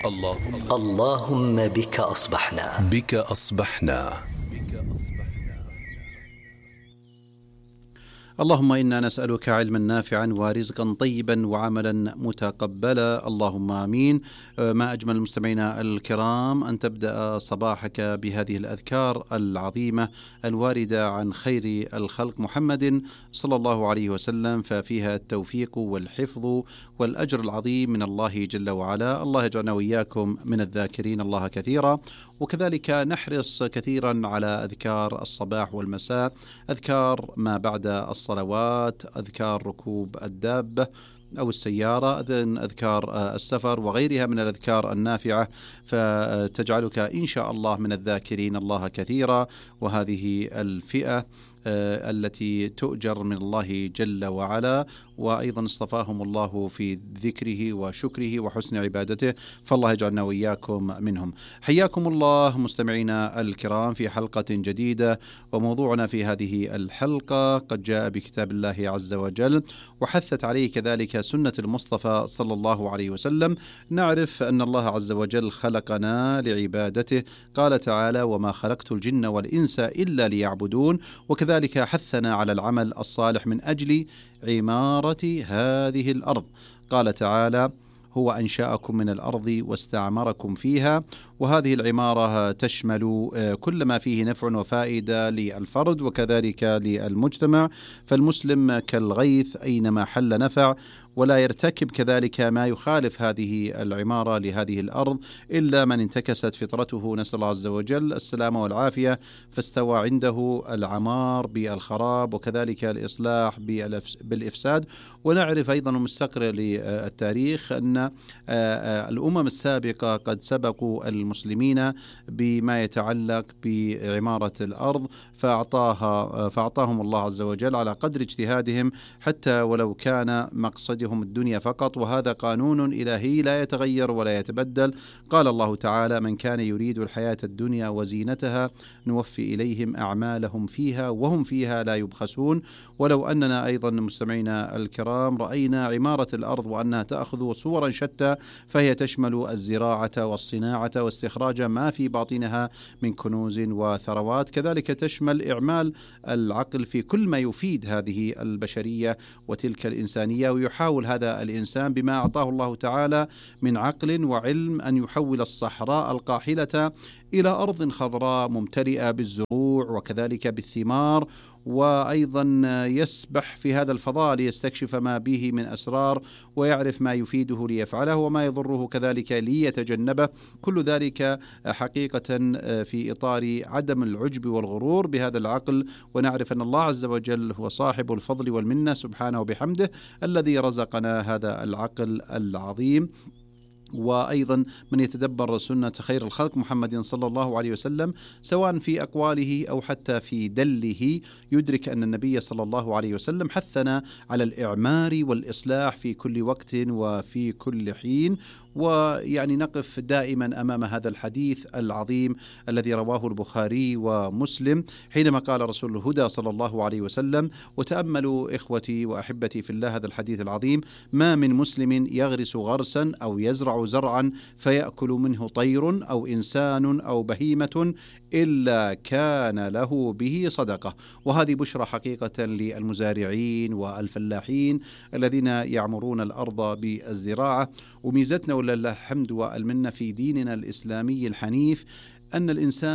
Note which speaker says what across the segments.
Speaker 1: اللهم بك أصبحنا.
Speaker 2: اللهم إنا نسألك علما نافعا ورزقا طيبا وعملا متقبلا، اللهم آمين. ما أجمل المستمعين الكرام أن تبدأ صباحك بهذه الأذكار العظيمة الواردة عن خير الخلق محمد صلى الله عليه وسلم، ففيها التوفيق والحفظ والأجر العظيم من الله جل وعلا. الله يجعلنا وإياكم من الذاكرين الله كثيرا، وكذلك نحرص كثيرا على أذكار الصباح والمساء، أذكار ما بعد الصلوات، أذكار ركوب الدابة أو السيارة، أذكار السفر وغيرها من الأذكار النافعة، فتجعلك إن شاء الله من الذاكرين الله كثيرا. وهذه الفئة التي تؤجر من الله جل وعلا، وأيضا اصطفاهم الله في ذكره وشكره وحسن عبادته، فالله يجعلنا وإياكم منهم. حياكم الله مستمعينا الكرام في حلقة جديدة، وموضوعنا في هذه الحلقة قد جاء بكتاب الله عز وجل، وحثت عليه كذلك سنة المصطفى صلى الله عليه وسلم. نعرف أن الله عز وجل خلقنا لعبادته، قال تعالى: وما خلقت الجن والإنس إلا ليعبدون، وكذلك حثنا على العمل الصالح من أجل عمارة هذه الأرض. قال تعالى: هو أنشأكم من الأرض واستعمركم فيها. وهذه العمارة تشمل كل ما فيه نفع وفائدة للفرد وكذلك للمجتمع، فالمسلم كالغيث أينما حل نفع، ولا يرتكب كذلك ما يخالف هذه العمارة لهذه الأرض إلا من انتكست فطرته، نسأل الله عز وجل السلامة والعافية، فاستوى عنده العمار بالخراب وكذلك الإصلاح بالإفساد. ونعرف أيضا مستقر للتاريخ أن الأمم السابقة قد سبقوا المسلمين بما يتعلق بعمارة الأرض، فأعطاهم الله عز وجل على قدر اجتهادهم، حتى ولو كان مقصدهم الدنيا فقط، وهذا قانون إلهي لا يتغير ولا يتبدل. قال الله تعالى: من كان يريد الحياة الدنيا وزينتها نوفي إليهم أعمالهم فيها وهم فيها لا يبخسون. ولو أننا أيضا مستمعينا الكرام رأينا عمارة الأرض وأنها تأخذ صورا شتى، فهي تشمل الزراعة والصناعة واستخراج ما في باطنها من كنوز وثروات، كذلك تشمل إعمال العقل في كل ما يفيد هذه البشرية وتلك الإنسانية، ويحاول هذا الإنسان بما أعطاه الله تعالى من عقل وعلم أن يحول الصحراء القاحلة إلى أرض خضراء ممتلئة بالزروع وكذلك بالثمار، وأيضا يسبح في هذا الفضاء ليستكشف ما به من أسرار، ويعرف ما يفيده ليفعله وما يضره كذلك ليتجنبه. كل ذلك حقيقة في إطار عدم العجب والغرور بهذا العقل، ونعرف أن الله عز وجل هو صاحب الفضل والمنة سبحانه وبحمده الذي رزقنا هذا العقل العظيم. وأيضا من يتدبر سنة خير الخلق محمد صلى الله عليه وسلم سواء في أقواله أو حتى في دله، يدرك أن النبي صلى الله عليه وسلم حثنا على الإعمار والإصلاح في كل وقت وفي كل حين. ويعني نقف دائما أمام هذا الحديث العظيم الذي رواه البخاري ومسلم، حينما قال رسول الهدى صلى الله عليه وسلم: وتأملوا إخوتي وأحبتي في الله هذا الحديث العظيم: ما من مسلم يغرس غرسا أو يزرع زرعا فيأكل منه طير أو إنسان أو بهيمة إلا كان له به صدقة. وهذه بشرى حقيقة للمزارعين والفلاحين الذين يعمرون الأرض بالزراعة. وميزتنا ولله الحمد والمنة في ديننا الإسلامي الحنيف أن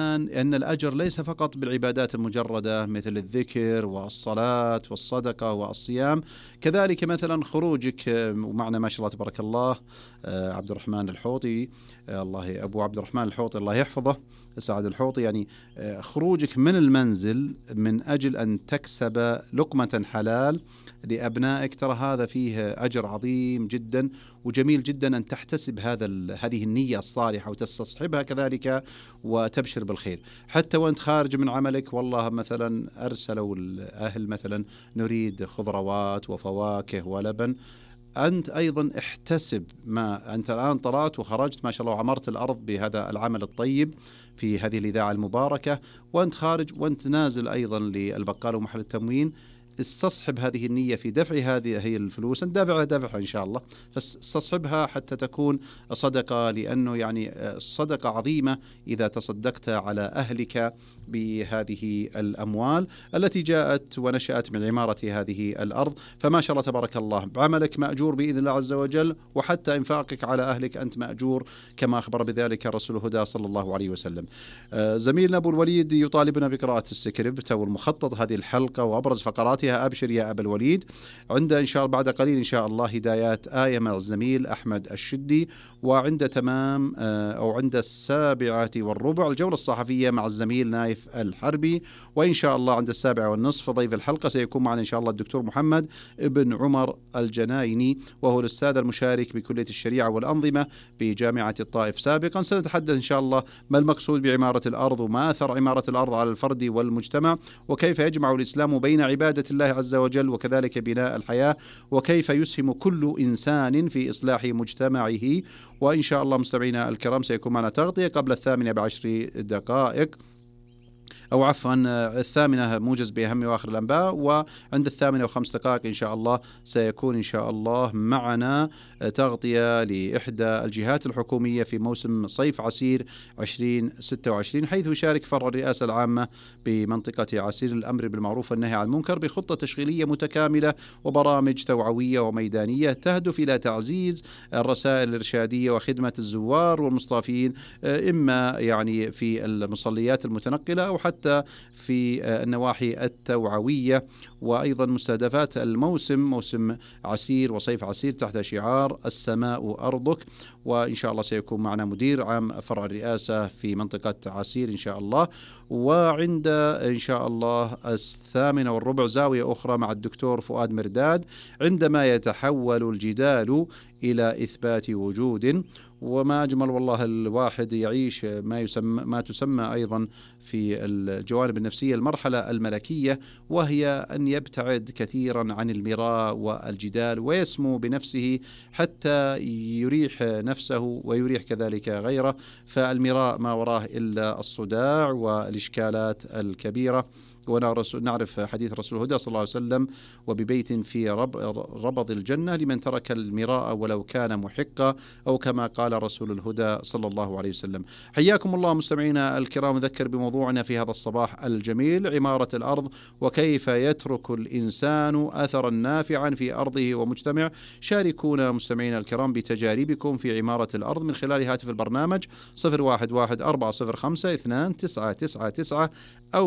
Speaker 2: الأجر ليس فقط بالعبادات المجردة مثل الذكر والصلاة والصدقة والصيام، كذلك مثلا خروجك، ومعنا ما شاء الله تبارك الله عبد الرحمن الحوطي، الله أبو عبد الرحمن الحوطي الله يحفظه، سعد الحوطي، يعني خروجك من المنزل من أجل أن تكسب لقمة حلال لأبنائك، ترى هذا فيه أجر عظيم جدا، وجميل جدا أن تحتسب هذه النية الصالحة وتستصحبها كذلك وتبشر بالخير. حتى وأنت خارج من عملك، والله مثلا أرسلوا الأهل مثلا نريد خضروات وفواكه ولبن، أنت أيضا احتسب ما أنت الآن طلعت وخرجت ما شاء الله وعمرت الأرض بهذا العمل الطيب في هذه الإذاعة المباركة، وأنت خارج وأنت نازل أيضا للبقال ومحل التموين، استصحب هذه النية في دفع هذه الفلوس، دافعها إن شاء الله، فاستصحبها حتى تكون صدقة، لأنه يعني صدقة عظيمة إذا تصدقت على أهلك بهذه الأموال التي جاءت ونشأت من عمارة هذه الأرض. فما شاء الله تبارك الله، بعملك مأجور بإذن الله عز وجل، وحتى إنفاقك على أهلك أنت مأجور كما أخبر بذلك رسول الهدى صلى الله عليه وسلم. زميلنا أبو الوليد يطالبنا بقراءة السكريبت أو المخطط هذه الحلقة وأبرز فقراتها. أبشر يا أبا الوليد. عند إن شاء الله بعد قليل إن شاء الله هدايات آية مع الزميل أحمد الشدي، وعند تمام أو عند 7:15 الجولة الصحفية مع الزميل نايف الحربي، وإن شاء الله عند 7:15 ضيف الحلقة سيكون معنا إن شاء الله الدكتور محمد ابن عمر الجنايني، وهو الأستاذ المشارك بكلية الشريعة والأنظمة بجامعة الطائف سابقا. سنتحدث إن شاء الله ما المقصود بعمارة الأرض، وما أثر عمارة الأرض على الفرد والمجتمع، وكيف يجمع الإسلام بين عبادة الله عز وجل وكذلك بناء الحياة، وكيف يسهم كل إنسان في إصلاح مجتمعه. وإن شاء الله مستمعينا الكرام سيكون معنا تغطية قبل 8:10 أو عفوا 8 موجز بأهم وآخر الأنباء، وعند 8:05 إن شاء الله سيكون إن شاء الله معنا تغطية لإحدى الجهات الحكومية في موسم صيف عسير 2026، حيث يشارك فرع الرئاسة العامة بمنطقة عسير الأمر بالمعروف والنهي عن المنكر بخطة تشغيلية متكاملة وبرامج توعوية وميدانية تهدف إلى تعزيز الرسائل الإرشادية وخدمة الزوار والمصطافين، إما يعني في المصليات المتنقلة أو حتى في النواحي التوعوية. وأيضا مستهدفات الموسم، موسم عسير وصيف عسير، تحت شعار السماء أرضك. وإن شاء الله سيكون معنا مدير عام فرع الرئاسة في منطقة عسير إن شاء الله. وعند إن شاء الله 8:15 زاوية أخرى مع الدكتور فؤاد مرداد، عندما يتحول الجدال إلى إثبات وجود. وما أجمل والله الواحد يعيش ما تسمى أيضا في الجوانب النفسية المرحلة الملكية، وهي أن يبتعد كثيرا عن المراء والجدال ويسمو بنفسه حتى يريح نفسه ويريح كذلك غيره. فالمراء ما وراه إلا الصداع والإشكالات الكبيرة. ونعرف حديث رسول الهدى صلى الله عليه وسلم: وببيت في ربض الجنة لمن ترك المراء ولو كان محقا، أو كما قال رسول الهدى صلى الله عليه وسلم. حياكم الله مستمعينا الكرام. أذكر بموضوعنا في هذا الصباح الجميل: عمارة الأرض وكيف يترك الإنسان أثرا نافعا في أرضه ومجتمع. شاركونا مستمعينا الكرام بتجاربكم في عمارة الأرض من خلال هاتف البرنامج 011-405-2999 أو